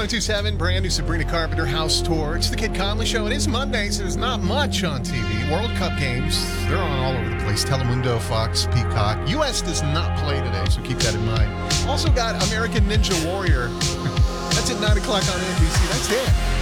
1027, brand new Sabrina Carpenter house tour. It's the Kid Conley Show. It is Monday, so there's not much on TV. World Cup games, they're on all over the place. Telemundo, Fox, Peacock. U.S. does not play today, so keep that in mind. Also got American Ninja Warrior. That's at 9 o'clock on NBC. That's it.